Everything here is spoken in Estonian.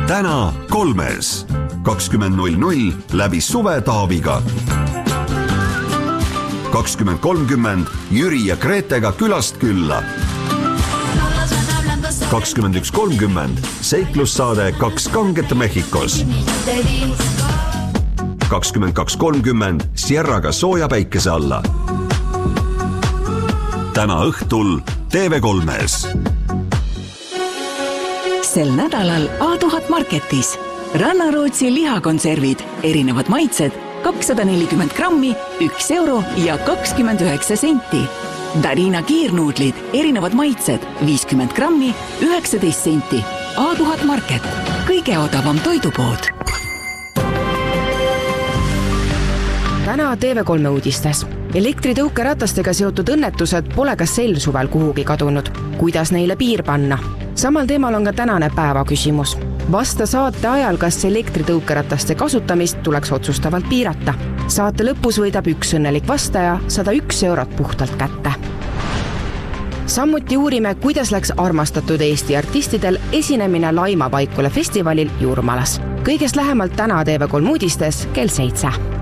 täna 3. 20.00 läbi Suve Taaviga. 20.30 Jüri ja Gretega külast külla. 21.30 seiklussaade Kaks kanget Mehhikos. 22.30 Sierraga sooja päikese alla. Täna õhtul TV3-s. Sel nädalal A1000 Marketis Rannarootsi lihakonservid, erinevad maitsed, 240 grammi, 1 euro ja 29 senti. Darina kiirnuudlid, erinevad maitsed, 50 grammi, 19 senti. A1000 Market, kõige odavam toidupood. Täna TV3 uudistes. Elektritõukeratastega seotud õnnetused pole ka sel suvel kuhugi kadunud. Kuidas neile piir panna? Samal teemal on ka tänane päeva küsimus. Vasta saate ajal, kas elektritõukerataste kasutamist tuleks otsustavalt piirata. Saate lõpus võidab üks õnnelik vastaja 101 eurot puhtalt kätte. Samuti uurime, kuidas läks armastatud Eesti artistidel esinemine Laima Paikule festivalil Jurmalas. Kõigest lähemalt täna TV3 uudistes kell 7.